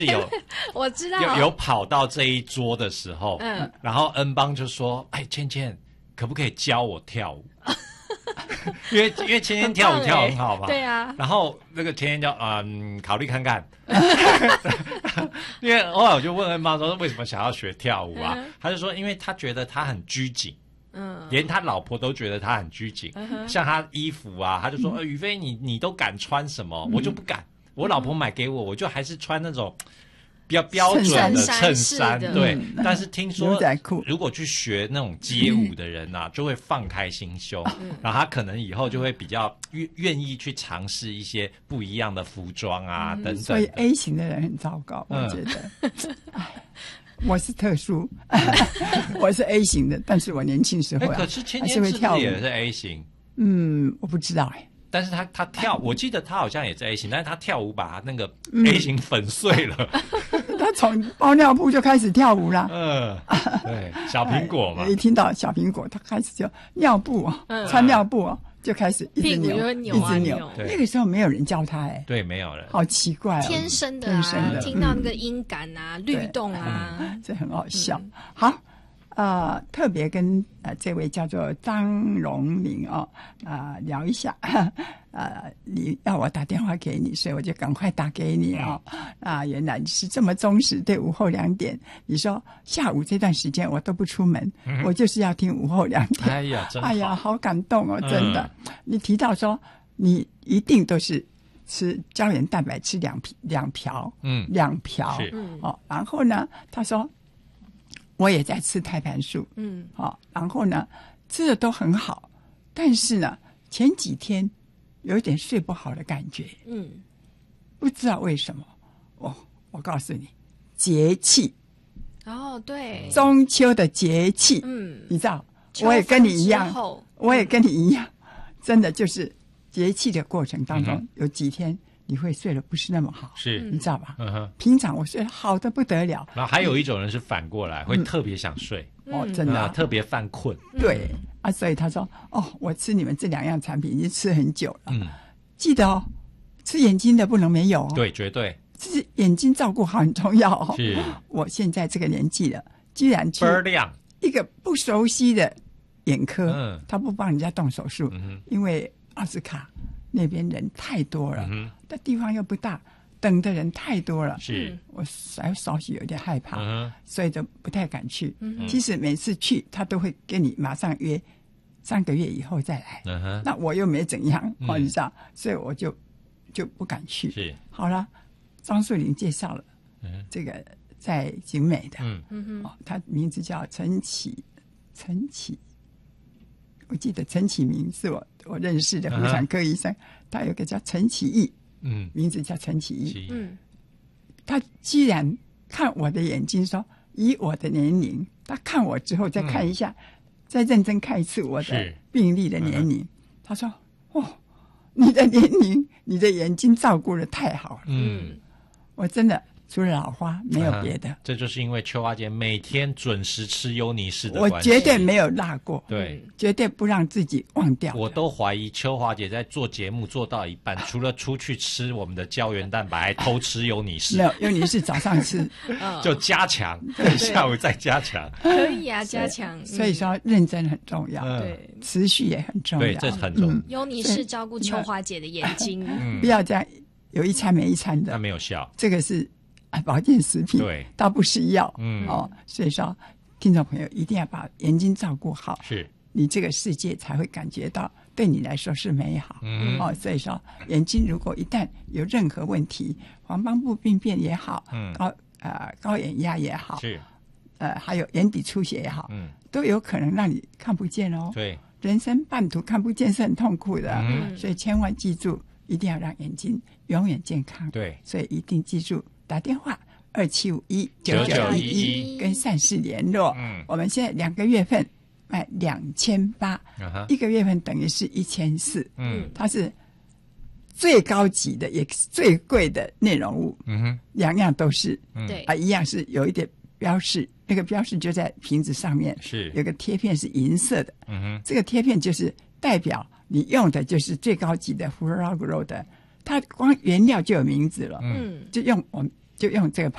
我知道有跑到这一桌的时候，然后恩邦就说：“哎，芊芊，可不可以教我跳舞？”因为芊芊跳舞跳很好嘛， 对啊。 然后那个芊芊就考虑看看，因为后来我就问恩邦说为什么想要学跳舞啊？他就说因为他觉得他很拘谨。连他老婆都觉得他很拘谨，像他衣服啊，他就说：“宇飞，你都敢穿什么？我就不敢。我老婆买给我，我就还是穿那种比较标准的衬衫。对，但是听说如果去学那种街舞的人啊，就会放开心胸，然后他可能以后就会比较愿意去尝试一些不一样的服装啊等等。 所以 A 型的人很糟糕，我觉得。我是特殊，我是 A 型的，但是我年轻时候可是芊芊是不是也是 A 型？ 我不知道但是他跳，我记得他好像也是 A 型，但是他跳舞把他那个 A 型粉碎了。 他从包尿布就开始跳舞了。 对，小苹果嘛。 一听到小苹果，他开始就尿布穿尿布就开始一直扭，一直扭。那个时候没有人教他对，没有人， 好奇怪天生的听到那个音感啊、律动啊， 这很好笑。好。特别跟这位叫做张荣玲聊一下。你要我打电话给你，所以我就赶快打给你原来你是这么忠实，对午后2点。你说下午这段时间我都不出门，我就是要听午后2点。 哎呀，真好！ 哎呀，好感动哦，真的。你提到说你一定都是吃胶原蛋白，吃2瓢，2瓢。然后呢，他说。我也在吃胎盘素，然后呢，吃的都很好，但是呢，前几天有一点睡不好的感觉，不知道为什么。我告诉你，节气， 对， 中秋的节气，你知道，我也跟你一样，真的就是节气的过程当中，有几天。你会睡得不是那么好， 是你知道吧？平常我睡得好的不得了。 然后还有一种人是反过来，会特别想睡， 真的特别犯困。 对所以他说我吃你们这2样产品已经吃很久了。记得吃眼睛的不能没有对，绝对。 是眼睛照顾好很重要是， 我现在这个年纪了，居然去一个不熟悉的眼科，他不帮人家动手术，因为奥斯卡。那边人太多了，那地方又不大，等的人太多了， 是我稍许有点害怕，所以就不太敢去。其实每次去，他都会跟你马上约3个月以后再来，那我又没怎样，你知道，所以我就不敢去。 是好了，张树林介绍了，这个在景美的，他名字叫陈启。我记得陈启明是我认识的妇产科医生，他有个叫陈启义，名字叫陈启义。他居然看我的眼睛说，以我的年龄，他看我之后再看一下，再认真看一次我的病历的年龄，他说：“你的年龄，你的眼睛照顾得太好了。”我真的。除了老花没有别的， 这就是因为秋花姐每天准时吃优尼氏的关系， 我绝对没有落过， 对， 绝对不让自己忘掉。 我都怀疑秋花姐在做节目做到一半，除了出去吃我们的胶原蛋白，还偷吃优尼氏。 没有，优尼氏早上吃， 就加强，下午再加强， 可以啊，加强。 所以说认真很重要， 对， 持续也很重要， 对，这很重要。 优尼氏照顾秋花姐的眼睛， 不要这样有一餐没一餐的， 那没有效。 这个是。保健食品， 对， 倒不是药，所以说，听众朋友一定要把眼睛照顾好， 是，你这个世界才会感觉到对你来说是美好，所以说，眼睛如果一旦有任何问题，黄斑部病变也好，高眼压也好， 是， 还有眼底出血也好，都有可能让你看不见哦， 对， 人生半途看不见是很痛苦的，所以千万记住，一定要让眼睛永远健康， 对， 所以一定记住。打电话27519911跟善事联络。我们现在2个月份卖2800，一个月份等于是1400。它是最高级的，也是最贵的内容物。2样都是。 对一样是有一点标示，那个标示就在瓶子上面， 是有个贴片是银色的。这个贴片就是代表你用的就是最高级的 Furagro 的，它光原料就有名字了。就用我们就用这个